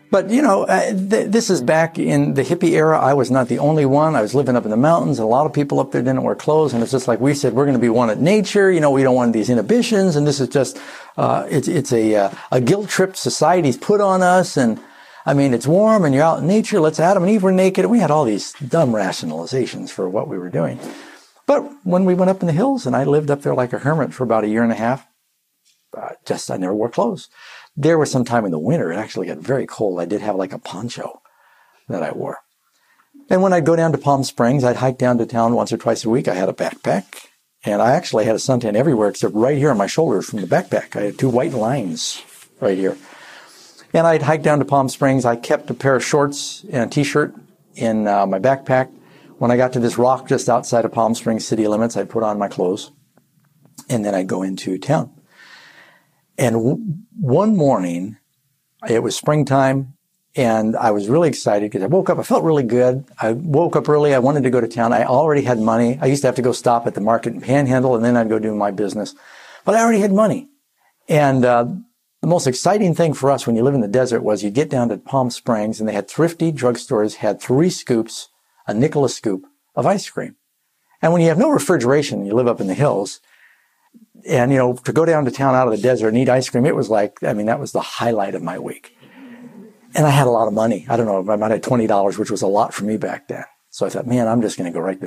But, this is back in the hippie era. I was not the only one. I was living up in the mountains, and a lot of people up there didn't wear clothes. And it's just like we said, we're going to be one at nature. We don't want these inhibitions. And this is just, it's a guilt trip society's put on us. And I mean, it's warm and you're out in nature. Let's Adam and Eve were naked. And we had all these dumb rationalizations for what we were doing. But when we went up in the hills, and I lived up there like a hermit for about a year and a half, I never wore clothes. There was some time in the winter, it actually got very cold. I did have like a poncho that I wore. And when I'd go down to Palm Springs, I'd hike down to town once or twice a week. I had a backpack, and I actually had a suntan everywhere except right here on my shoulders from the backpack. I had 2 white lines right here. And I'd hike down to Palm Springs. I kept a pair of shorts and a t-shirt in my backpack. When I got to this rock just outside of Palm Springs city limits, I'd put on my clothes, and then I'd go into town. And one morning, it was springtime, and I was really excited because I woke up. I felt really good. I woke up early. I wanted to go to town. I already had money. I used to have to go stop at the market in Panhandle, and then I'd go do my business. But I already had money. And the most exciting thing for us when you live in the desert was you get down to Palm Springs, and they had thrifty drugstores, had 3 scoops, a nickel a scoop of ice cream. And when you have no refrigeration, you live up in the hills, and, to go down to town out of the desert and eat ice cream, it was like, that was the highlight of my week. And I had a lot of money. I don't know, I might have $20, which was a lot for me back then. So I thought, man, I'm just going to go right to